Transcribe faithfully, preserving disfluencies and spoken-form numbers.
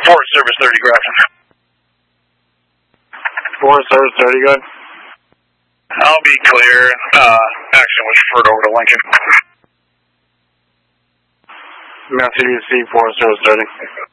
Forest Service thirty, Grafton. Forest Service thirty, good. I'll be clear. Uh, action was referred over to Lincoln. Mountain C, Forest Service thirty.